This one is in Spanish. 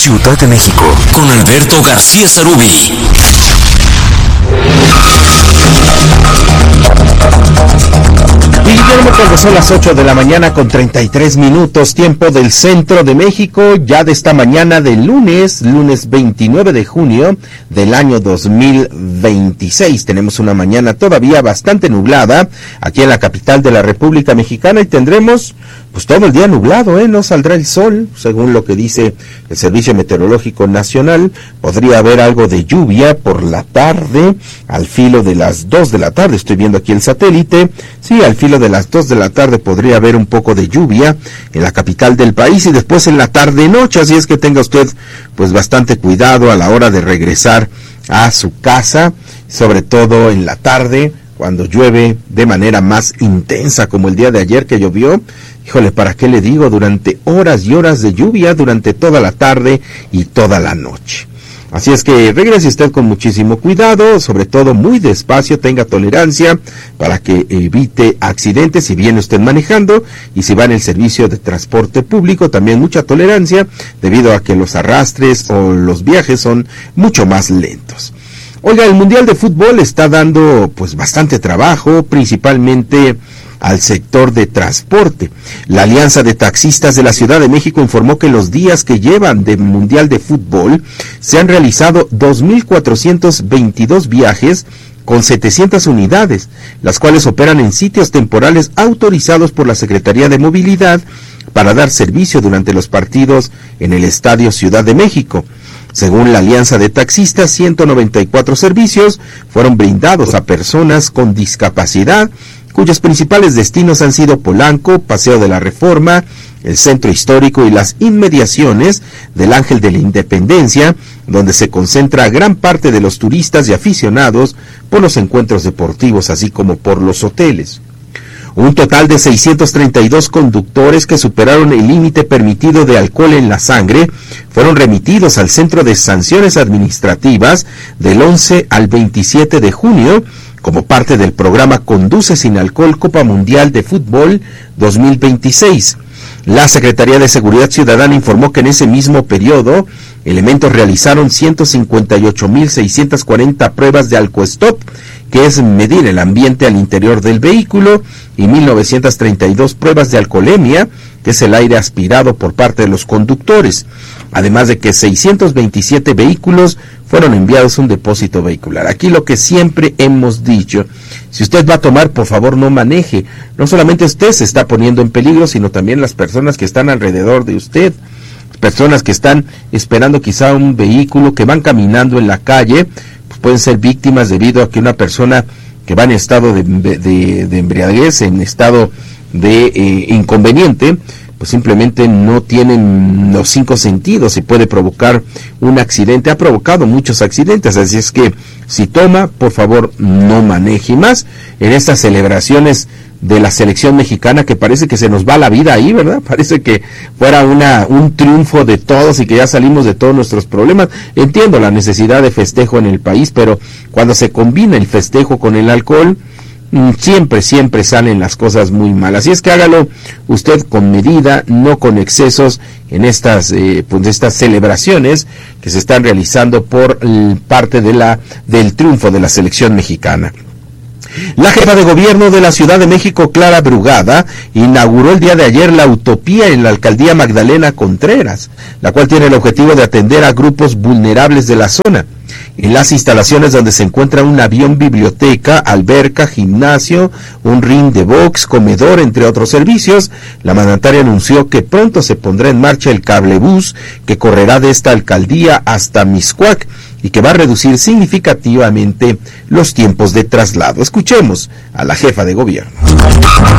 Ciudad de México, con Alberto García Zarubi. Y Guillermo, cuando son las 8 de la mañana con 33 minutos, tiempo del centro de México, ya de esta mañana del lunes 29 de junio del año 2026. Tenemos una mañana todavía bastante nublada aquí en la capital de la República Mexicana y tendremos pues todo el día nublado, no saldrá el sol, según lo que dice el Servicio Meteorológico Nacional. Podría haber algo de lluvia por la tarde, al filo de las 2 de la tarde, estoy viendo aquí el satélite, sí, al filo de las 2 de la tarde podría haber un poco de lluvia en la capital del país y después en la tarde-noche, así es que tenga usted pues bastante cuidado a la hora de regresar a su casa, sobre todo en la tarde, cuando llueve de manera más intensa, como el día de ayer que llovió. Híjole, ¿para qué le digo? Durante horas y horas de lluvia, durante toda la tarde y toda la noche. Así es que regrese usted con muchísimo cuidado, sobre todo muy despacio, tenga tolerancia para que evite accidentes si viene usted manejando, y si va en el servicio de transporte público también mucha tolerancia, debido a que los arrastres o los viajes son mucho más lentos. Oiga, el Mundial de Fútbol está dando pues bastante trabajo, principalmente al sector de transporte. La Alianza de Taxistas de la Ciudad de México informó que los días que llevan de Mundial de Fútbol se han realizado 2,422 viajes con 700 unidades, las cuales operan en sitios temporales autorizados por la Secretaría de Movilidad para dar servicio durante los partidos en el Estadio Ciudad de México. Según la Alianza de Taxistas, 194 servicios fueron brindados a personas con discapacidad, cuyos principales destinos han sido Polanco, Paseo de la Reforma, el Centro Histórico y las inmediaciones del Ángel de la Independencia, donde se concentra gran parte de los turistas y aficionados por los encuentros deportivos, así como por los hoteles. Un total de 632 conductores que superaron el límite permitido de alcohol en la sangre fueron remitidos al Centro de Sanciones Administrativas del 11 al 27 de junio, como parte del programa Conduce sin Alcohol Copa Mundial de Fútbol 2026. La Secretaría de Seguridad Ciudadana informó que en ese mismo periodo, elementos realizaron 158,640 pruebas de alcoestop, que es medir el ambiente al interior del vehículo, y 1,932 pruebas de alcoholemia, que es el aire aspirado por parte de los conductores, además de que 627 vehículos fueron enviados a un depósito vehicular. Aquí lo que siempre hemos dicho: si usted va a tomar, por favor no maneje. No solamente usted se está poniendo en peligro, sino también las personas que están alrededor de usted, personas que están esperando quizá un vehículo, que van caminando en la calle, pues pueden ser víctimas debido a que una persona que va en estado de embriaguez, en estado de inconveniente, pues simplemente no tienen los 5 sentidos y puede provocar un accidente. Ha provocado muchos accidentes, así es que si toma, por favor no maneje. Más en estas celebraciones de la selección mexicana, que parece que se nos va la vida ahí, ¿verdad? Parece que fuera un triunfo de todos y que ya salimos de todos nuestros problemas. Entiendo la necesidad de festejo en el país, pero cuando se combina el festejo con el alcohol, siempre salen las cosas muy mal. Así es que hágalo usted con medida, no con excesos en estas celebraciones que se están realizando por parte del triunfo de la selección mexicana. La jefa de gobierno de la Ciudad de México, Clara Brugada, inauguró el día de ayer la Utopía en la alcaldía Magdalena Contreras, la cual tiene el objetivo de atender a grupos vulnerables de la zona. En las instalaciones, donde se encuentra un avión biblioteca, alberca, gimnasio, un ring de box, comedor, entre otros servicios, la mandataria anunció que pronto se pondrá en marcha el cablebús que correrá de esta alcaldía hasta Mixcoac y que va a reducir significativamente los tiempos de traslado. Escuchemos a la jefa de gobierno.